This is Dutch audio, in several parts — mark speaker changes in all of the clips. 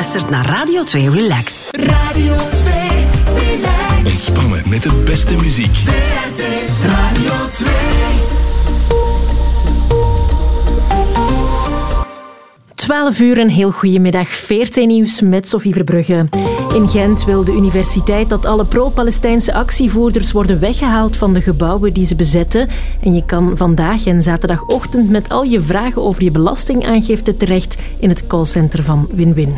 Speaker 1: luistert naar Radio 2 Relax.
Speaker 2: Radio 2 Relax.
Speaker 3: Ontspannen met de beste muziek.
Speaker 2: VRT Radio 2.
Speaker 4: ...12 uur, een heel goede middag. VRT Nieuws met Sophie Verbrugge. In Gent wil de universiteit dat alle pro-Palestijnse actievoerders worden weggehaald van de gebouwen die ze bezetten. En je kan vandaag en zaterdagochtend met al je vragen over je belastingaangifte terecht in het callcenter van Win-Win.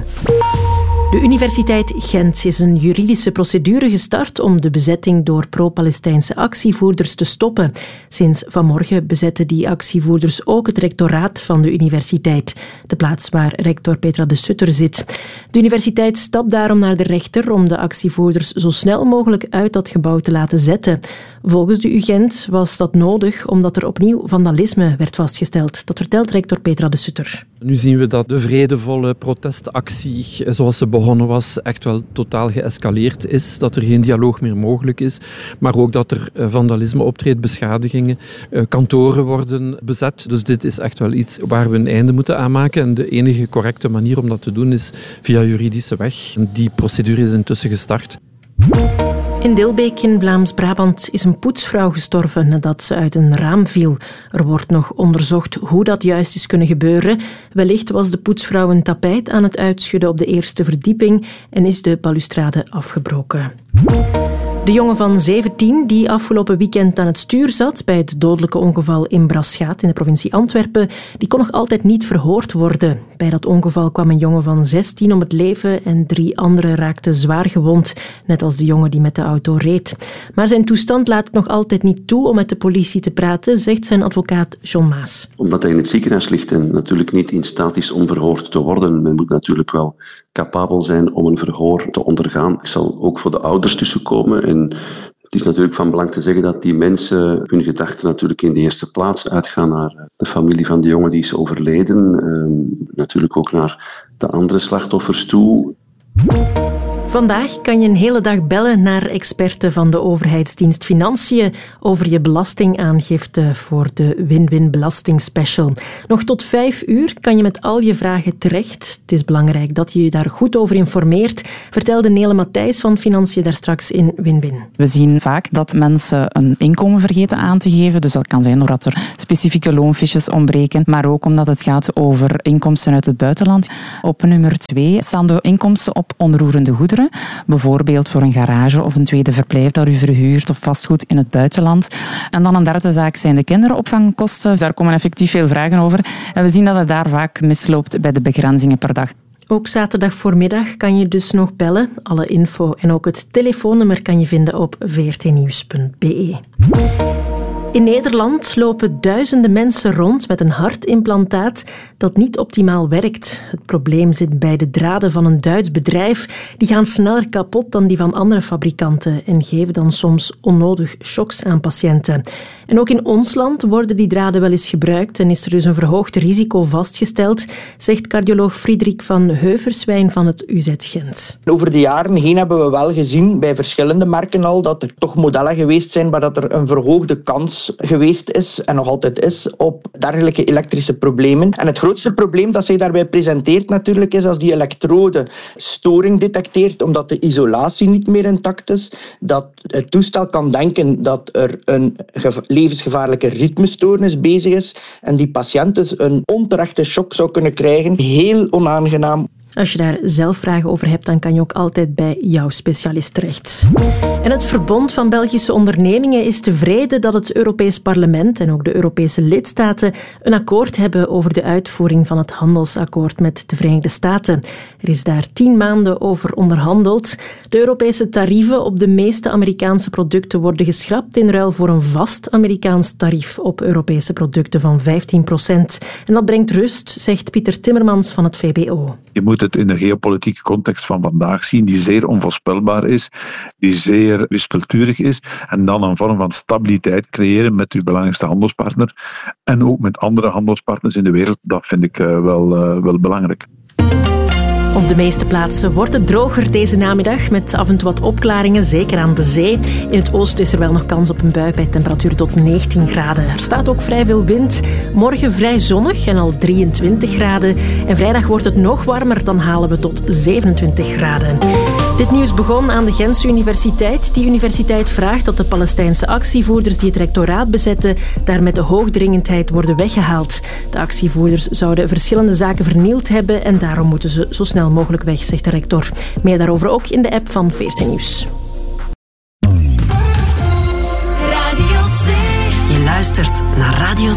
Speaker 4: De Universiteit Gent is een juridische procedure gestart om de bezetting door pro-Palestijnse actievoerders te stoppen. Sinds vanmorgen bezetten die actievoerders ook het rectoraat van de universiteit, de plaats waar rector Petra de Sutter zit. De universiteit stapt daarom naar de rechter om de actievoerders zo snel mogelijk uit dat gebouw te laten zetten. Volgens de UGent was dat nodig omdat er opnieuw vandalisme werd vastgesteld. Dat vertelt rector Petra de Sutter.
Speaker 5: Nu zien we dat de vredevolle protestactie, zoals ze begonnen was, echt wel totaal geëscaleerd is. Dat er geen dialoog meer mogelijk is. Maar ook dat er vandalisme optreedt, beschadigingen, kantoren worden bezet. Dus dit is echt wel iets waar we een einde moeten aan maken. En de enige correcte manier om dat te doen is via juridische weg. Die procedure is intussen gestart.
Speaker 4: In Dilbeek in Vlaams-Brabant is een poetsvrouw gestorven nadat ze uit een raam viel. Er wordt nog onderzocht hoe dat juist is kunnen gebeuren. Wellicht was de poetsvrouw een tapijt aan het uitschudden op de eerste verdieping en is de balustrade afgebroken. De jongen van 17 die afgelopen weekend aan het stuur zat bij het dodelijke ongeval in Braschaat in de provincie Antwerpen, die kon nog altijd niet verhoord worden. Bij dat ongeval kwam een jongen van 16 om het leven en 3 anderen raakten zwaar gewond, net als de jongen die met de auto reed. Maar zijn toestand laat het nog altijd niet toe om met de politie te praten, zegt zijn advocaat John Maas.
Speaker 6: Omdat hij in het ziekenhuis ligt en natuurlijk niet in staat is om verhoord te worden. Men moet natuurlijk wel capabel zijn om een verhoor te ondergaan. Ik zal ook voor de ouders tussenkomen. En het is natuurlijk van belang te zeggen dat die mensen hun gedachten natuurlijk in de eerste plaats uitgaan naar de familie van de jongen die is overleden. Natuurlijk ook naar de andere slachtoffers toe.
Speaker 4: Vandaag kan je een hele dag bellen naar experten van de overheidsdienst Financiën over je belastingaangifte voor de Win-Win Belastingspecial. Nog tot 5 uur kan je met al je vragen terecht. Het is belangrijk dat je je daar goed over informeert, vertelde Nele Matthijs van Financiën daar straks in Win-Win.
Speaker 7: We zien vaak dat mensen een inkomen vergeten aan te geven. Dus dat kan zijn doordat er specifieke loonfiches ontbreken, maar ook omdat het gaat over inkomsten uit het buitenland. Op nummer 2 staan de inkomsten op onroerende goederen. Bijvoorbeeld voor een garage of een tweede verblijf dat u verhuurt of vastgoed in het buitenland. En dan een derde zaak zijn de kinderopvangkosten. Daar komen effectief veel vragen over. En we zien dat het daar vaak misloopt bij de begrenzingen per dag.
Speaker 4: Ook zaterdag voormiddag kan je dus nog bellen. Alle info en ook het telefoonnummer kan je vinden op vrtnieuws.be. In Nederland lopen duizenden mensen rond met een hartimplantaat dat niet optimaal werkt. Het probleem zit bij de draden van een Duits bedrijf. Die gaan sneller kapot dan die van andere fabrikanten en geven dan soms onnodig shocks aan patiënten. En ook in ons land worden die draden wel eens gebruikt en is er dus een verhoogd risico vastgesteld, zegt cardioloog Friedrich van Heuverswijn van het UZ Gent.
Speaker 8: Over de jaren heen hebben we wel gezien bij verschillende merken al dat er toch modellen geweest zijn waar dat er een verhoogde kans geweest is en nog altijd is op dergelijke elektrische problemen. En het grootste probleem dat zij daarbij presenteert natuurlijk is als die elektrode storing detecteert omdat de isolatie niet meer intact is, dat het toestel kan denken dat er een levensgevaarlijke ritmestoornis bezig is en die patiënt dus een onterechte shock zou kunnen krijgen. Heel onaangenaam.
Speaker 4: Als je daar zelf vragen over hebt, dan kan je ook altijd bij jouw specialist terecht. En het Verbond van Belgische Ondernemingen is tevreden dat het Europees Parlement en ook de Europese lidstaten een akkoord hebben over de uitvoering van het handelsakkoord met de Verenigde Staten. Er is daar 10 maanden over onderhandeld. De Europese tarieven op de meeste Amerikaanse producten worden geschrapt in ruil voor een vast Amerikaans tarief op Europese producten van 15%. En dat brengt rust, zegt Pieter Timmermans van het VBO.
Speaker 9: Je moet het in de geopolitieke context van vandaag zien, die zeer onvoorspelbaar is, die zeer wispelturig is, en dan een vorm van stabiliteit creëren met uw belangrijkste handelspartner en ook met andere handelspartners in de wereld, dat vind ik wel belangrijk.
Speaker 4: Op de meeste plaatsen wordt het droger deze namiddag met af en toe wat opklaringen, zeker aan de zee. In het oosten is er wel nog kans op een bui bij temperatuur tot 19 graden. Er staat ook vrij veel wind. Morgen vrij zonnig en al 23 graden. En vrijdag wordt het nog warmer, dan halen we tot 27 graden. Dit nieuws begon aan de Gentse Universiteit. Die universiteit vraagt dat de Palestijnse actievoerders die het rectoraat bezetten daar met de hoogdringendheid worden weggehaald. De actievoerders zouden verschillende zaken vernield hebben en daarom moeten ze zo snel mogelijk weg, zegt de rector. Meer daarover ook in de app van 14 Nieuws.
Speaker 2: Radio 2.
Speaker 1: Je luistert naar Radio